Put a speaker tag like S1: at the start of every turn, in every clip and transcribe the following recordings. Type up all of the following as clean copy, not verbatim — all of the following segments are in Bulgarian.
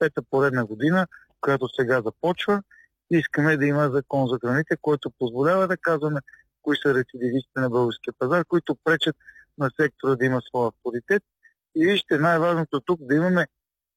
S1: пета поредна година, която сега започва. Искаме да има закон за храните, който позволява да казваме кои са рецидивистите на българския пазар, които пречат на сектора да има своя авторитет. И вижте, най-важното тук да имаме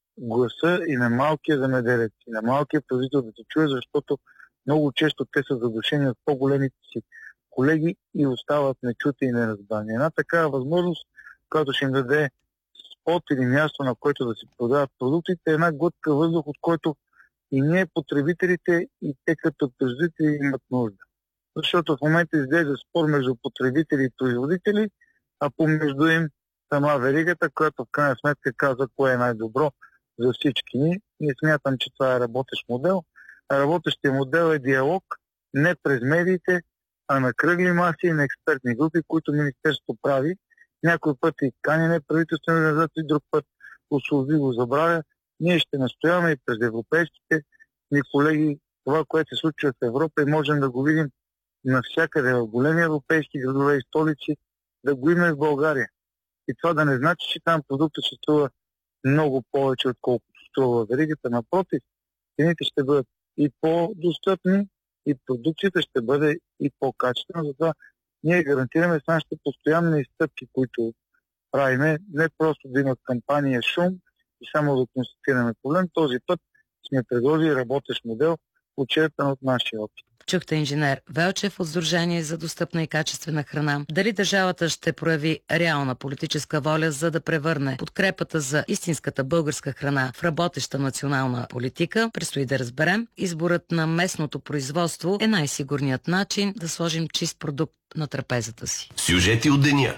S1: гласа и на малкия земеделец, и на малкия производител да се чуе, защото много често те са задушени от по-големите си колеги и остават нечути и неразбрани. Една такава възможност, която ще им даде спот или място, на което да си продават продуктите, е една глътка въздух, от който и ние, потребителите, и те като производители имат нужда. Защото в момента изглежда спор между потребители и производители, а помежду им сама веригата, която в крайна сметка казва кое е най-добро за всички ни. Не смятам, че това е работещ модел. Работещия модел е диалог не през медиите, а на кръгли маси и на експертни групи, които Министерството прави. Някой път и кани неправителствени организации, друг път условно забравя. Ние ще настояваме и през европейските ни колеги това, което се случва в Европа, и можем да го видим навсякъде в големи европейски градове и столици, да го има и в България. И това да не значи, че там продуктът ще струва много повече, отколкото струва веригата. Напротив, цените ще бъдат и по-достъпни, и продукцията ще бъде и по-качествена. Затова ние гарантираме с нашите постоянни стъпки, които правиме, не просто да има кампания шум и само да констатираме проблем. Този път сме предложили работещ модел, очертан от нашия опит.
S2: Чухте инженер Велчев от Сдружение за достъпна и качествена храна. Дали държавата ще прояви реална политическа воля, за да превърне подкрепата за истинската българска храна в работеща национална политика, предстои да разберем. Изборът на местното производство е най-сигурният начин да сложим чист продукт на трапезата си.
S3: Сюжети от деня.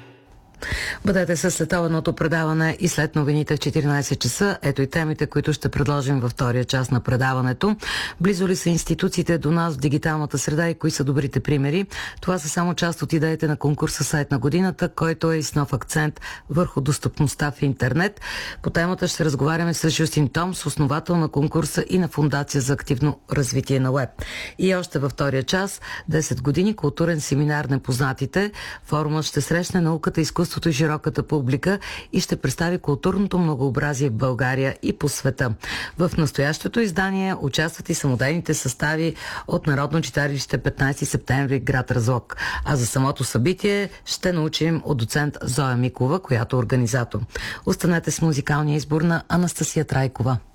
S2: Бъдете със световното предаване и след новините в 14 часа. Ето и темите, които ще предложим във втория част на предаването. Близо ли са институциите до нас в дигиталната среда и кои са добрите примери? Това са само част от идеите на конкурса Сайт на годината, който е с нов акцент върху достъпността в интернет. По темата ще разговаряме с Жустин Томс, основател на конкурса и на Фондация за активно развитие на уеб. И още във втория час 10 години културен семинар Непознатите. Форумът ще срещне науката, изкуството и широката публика и ще представи културното многообразие в България и по света. В настоящото издание участват и самодейните състави от Народно читалище 15 септември, град Разлог. А за самото събитие ще научим от доцент Зоя Микова, която е организатор. Останете с музикалния избор на Анастасия Трайкова.